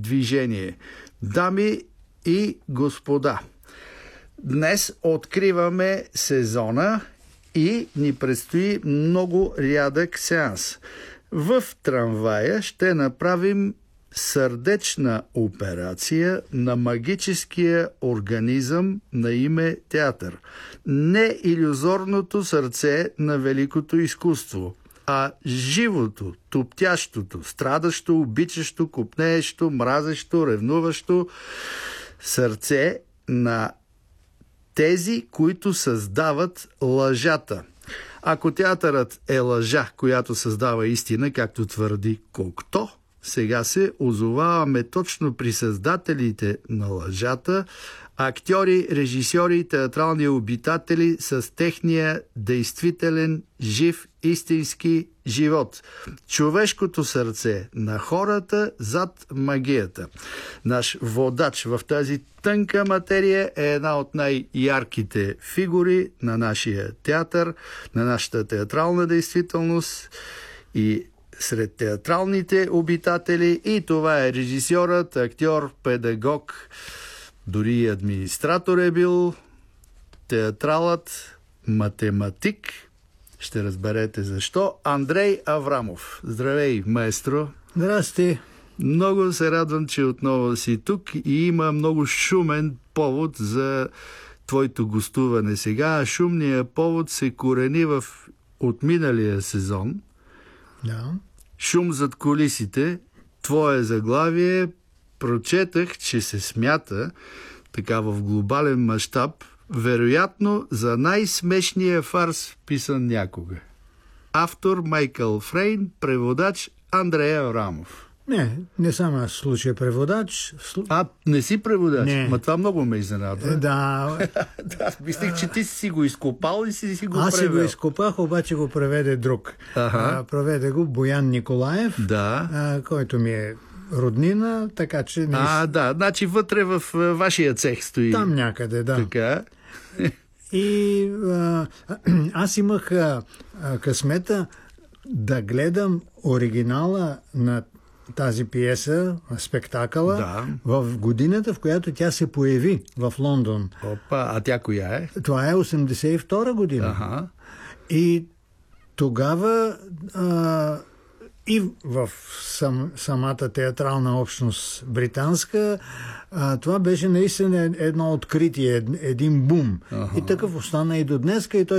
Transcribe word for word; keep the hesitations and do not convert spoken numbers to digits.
движение. Дами и господа, днес откриваме сезона и ни предстои много рядък сеанс. В трамвая ще направим сърдечна операция на магическия организъм на име театър. Не илюзорното сърце на великото изкуство, а живото, туптящото, страдащо, обичащо, копнеещо, мразещо, ревнуващо сърце на тези, които създават лъжата. Ако театърът е лъжа, която създава истина, както твърди Кокто, сега се озоваваме точно при създателите на лъжата, актьори, режисьори и театрални обитатели с техния действителен, жив, истински живот. Човешкото сърце на хората зад магията. Наш водач в тази тънка материя е една от най-ярките фигури на нашия театър, на нашата театрална действителност и сред театралните обитатели, и това е режисьорът, актьор, педагог, дори и администратор е бил, театралът, математик. Ще разберете защо. Андрей Аврамов. Здравей, маестро. Здрасти. Много се радвам, че отново си тук и има много шумен повод за твоето гостуване сега. Шумният повод се корени в отминалия сезон. Да. Шум зад кулисите. Твое заглавие. Прочетах, че се смята така в глобален мащаб вероятно за най-смешния фарс, писан някога. Автор Майкъл Фрейн, преводач Андрей Аврамов. Не, не съм аз случай преводач. А, не си преводач? Не. Ма това много ме изненадва. Да. Да, мислех, че ти си го изкопал и си, си го аз превел. Аз си го изкопах, обаче го преведе друг. Ага. А, преведе го Боян Николаев, да. а, който ми е роднина, така че... Не... А, да, значи вътре в вашия цех стои. Там някъде, да. Така. И а, аз имах а, а, късмета да гледам оригинала на тази пиеса, спектакъла, да. в годината, в която тя се появи в Лондон. Опа, а тя коя е? Това е осемдесет и втора година. Ага. И тогава а, и в сам, самата театрална общност британска, а, това беше наистина едно откритие, един бум. Ага. И такъв остана и до днеска, и той